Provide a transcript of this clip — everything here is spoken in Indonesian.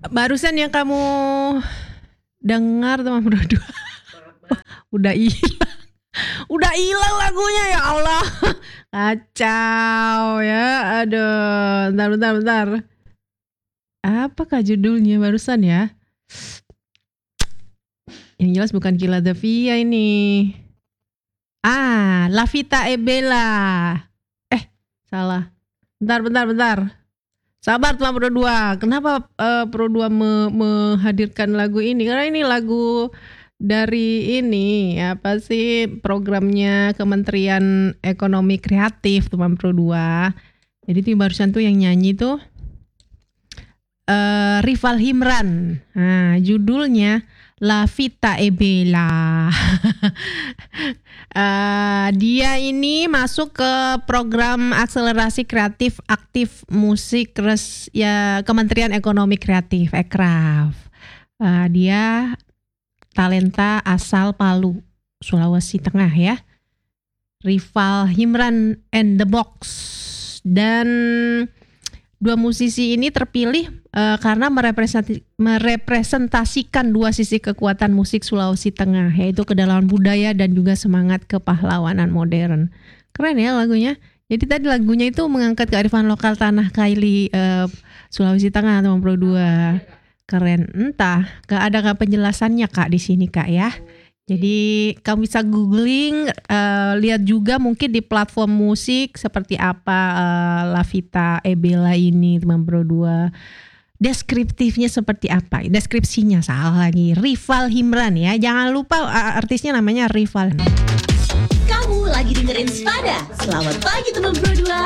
Barusan yang kamu dengar teman berdua udah hilang. Udah hilang lagunya ya Allah. Kacau ya. Aduh, bentar. Apakah judulnya barusan ya? Yang jelas bukan Kila Davia ini. La Vita e Bella. Salah. Bentar. Sabar teman Pro 2. Kenapa Pro 2 menghadirkan lagu ini? Karena ini lagu dari ini apa sih programnya Kementerian Ekonomi Kreatif teman Pro 2. Jadi tuh barusan tuh yang nyanyi tuh Rival Himran. Nah, judulnya La Vita e Bella. Dia ini masuk ke program akselerasi kreatif aktif musik Kementerian Ekonomi Kreatif Ekraf. Dia talenta asal Palu, Sulawesi Tengah ya. Rival Himran and the Box. Dan dua musisi ini terpilih karena merepresentasikan dua sisi kekuatan musik Sulawesi Tengah, yaitu kedalaman budaya dan juga semangat kepahlawanan modern. Keren ya lagunya. Jadi tadi lagunya itu mengangkat kearifan lokal tanah Kaili Sulawesi Tengah teman Pro 2. Keren. Entah, gak ada penjelasannya Kak di sini Kak ya. Jadi kamu bisa googling, lihat juga mungkin di platform musik seperti apa La Vita e Bella ini teman Pro 2. Deskriptifnya seperti apa? Deskripsinya salah lagi. Rival Himran ya. Jangan lupa artisnya namanya Rival. Kamu lagi dengerin Spada. Selamat pagi teman Pro 2.